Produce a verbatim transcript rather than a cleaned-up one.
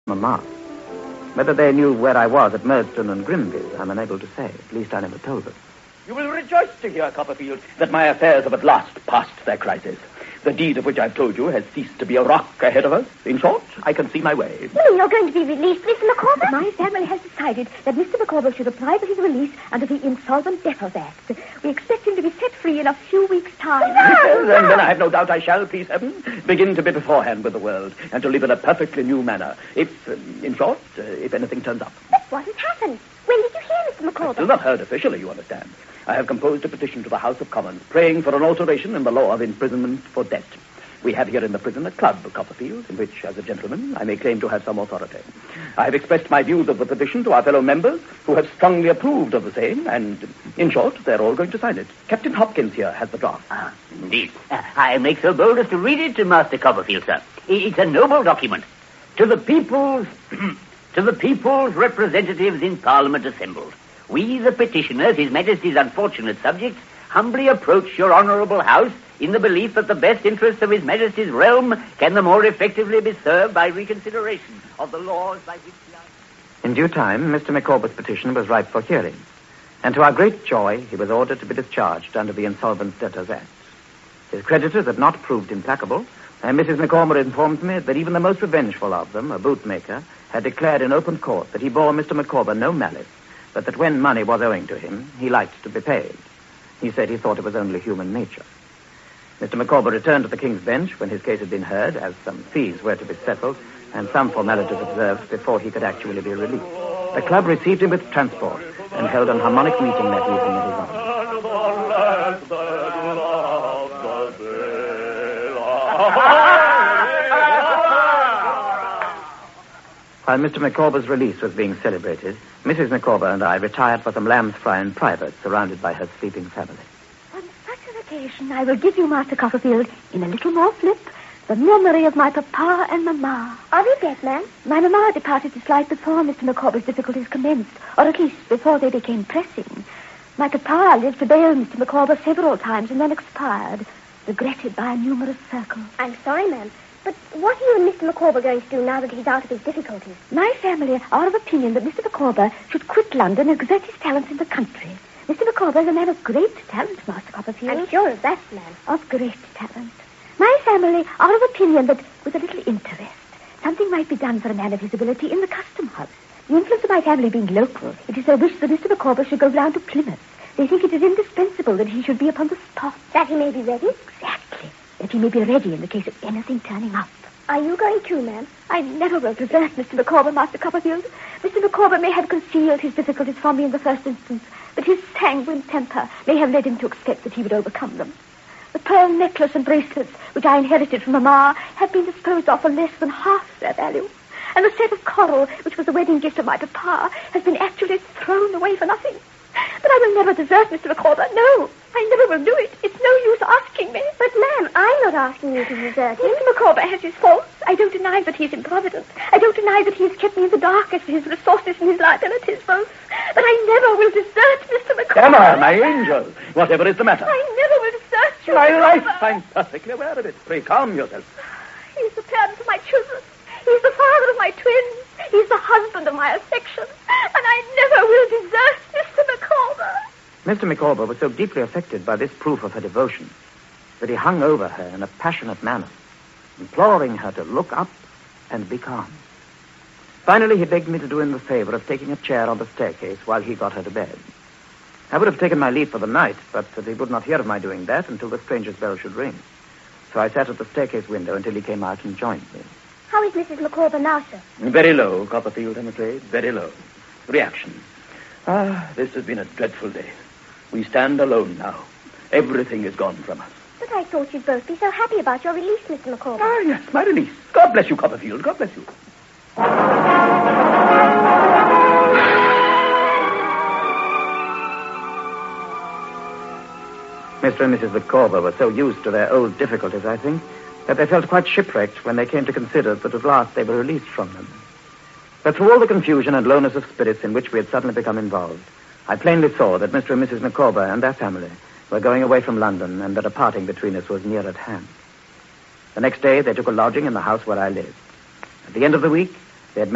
Mamma. Whether they knew where I was at Murdstone and Grimville, I'm unable to say. At least I never told them. You will rejoice to hear, Copperfield, that my affairs have at last passed their crisis. The deed of which I've told you has ceased to be a rock ahead of us. In short, I can see my way. You mean you're going to be released, Mister Micawber? My family has decided that Mister Micawber should apply for his release under the Insolvent Debtors Act. We expect him to be set free in a few weeks' time. Well, then, then I have no doubt I shall, please heaven, begin to be beforehand with the world and to live in a perfectly new manner. If, um, in short, uh, if anything turns up. But what has happened? When did you hear, Mister Micawber? Still not heard officially, you understand. I have composed a petition to the House of Commons praying for an alteration in the law of imprisonment for debt. We have here in the prison a club, Copperfield, in which, as a gentleman, I may claim to have some authority. I have expressed my views of the petition to our fellow members, who have strongly approved of the same, and, in short, they're all going to sign it. Captain Hopkins here has the draft. Ah, indeed. Uh, I make so bold as to read it to Master Copperfield, sir. It's a noble document. To the people's... to the people's representatives in Parliament assembled. We, the petitioners, His Majesty's unfortunate subjects, humbly approach your honourable house in the belief that the best interests of His Majesty's realm can the more effectively be served by reconsideration of the laws by which we are... In due time, Mister Micawber's petition was ripe for hearing, and to our great joy, he was ordered to be discharged under the Insolvent Debtors Act. His creditors had not proved implacable, and Missus Micawber informed me that even the most revengeful of them, a bootmaker, had declared in open court that he bore Mister Micawber no malice, but that when money was owing to him, he liked to be paid. He said he thought it was only human nature. Mister Micawber returned to the King's Bench when his case had been heard, as some fees were to be settled and some formalities observed before he could actually be released. The club received him with transport and held an harmonic meeting that evening at his office. While Mister Micawber's release was being celebrated, Missus Micawber and I retired for some lamb's fry in private, surrounded by her sleeping family. On such an occasion, I will give you, Master Copperfield, in a little more flip, the memory of my papa and mamma. Are they dead, ma'am? My mamma departed this life before Mister Micawber's difficulties commenced, or at least before they became pressing. My papa lived to bail Mister Micawber several times and then expired, regretted by a numerous circle. I'm sorry, ma'am. But what are you and Mister Micawber going to do now that he's out of his difficulties? My family are of opinion that Mister Micawber should quit London and exert his talents in the country. Mister Micawber is a man of great talent, Master Copperfield. I'm sure of that, ma'am. Of great talent. My family are of opinion that, with a little interest, something might be done for a man of his ability in the custom house. The influence of my family being local, it is their wish that Mister Micawber should go round to Plymouth. They think it is indispensable that he should be upon the spot. That he may be ready? Exactly. That he may be ready in the case of anything turning up. Are you going too, ma'am? I never will desert Mister Micawber, Master Copperfield. Mister Micawber may have concealed his difficulties from me in the first instance, but his sanguine temper may have led him to expect that he would overcome them. The pearl necklace and bracelets, which I inherited from Mamma, have been disposed of for less than half their value. And the set of coral, which was the wedding gift of my papa, has been actually thrown away for nothing. But I will never desert Mister Micawber. No, I never will do it. It's no use asking me. But, ma'am, I'm not asking you to desert him. Mister Micawber has his faults. I don't deny that he's improvident. I don't deny that he's kept me in the dark as to his resources and his liabilities both. But I never will desert Mister Micawber. Emma, my angel, whatever is the matter? I never will desert you. My life, I'm perfectly aware of it. Pray, calm yourself. He's the parent of my children. He's the father of my twins. He's the husband of my affection. And I never will desert Mister Micawber. Mister Micawber was so deeply affected by this proof of her devotion that he hung over her in a passionate manner, imploring her to look up and be calm. Finally, he begged me to do him the favor of taking a chair on the staircase while he got her to bed. I would have taken my leave for the night, but that he would not hear of my doing that until the stranger's bell should ring. So I sat at the staircase window until he came out and joined me. How is Missus Micawber now, sir? Very low, Copperfield, I'm afraid. Very low. Reaction. Ah, this has been a dreadful day. We stand alone now. Everything is gone from us. But I thought you'd both be so happy about your release, Mister Micawber. Ah, yes, my release. God bless you, Copperfield. God bless you. Mister and Missus Micawber were so used to their old difficulties, I think, that they felt quite shipwrecked when they came to consider that at last they were released from them. But through all the confusion and lowness of spirits in which we had suddenly become involved, I plainly saw that Mister and Missus Micawber and their family were going away from London and that a parting between us was near at hand. The next day, they took a lodging in the house where I lived. At the end of the week,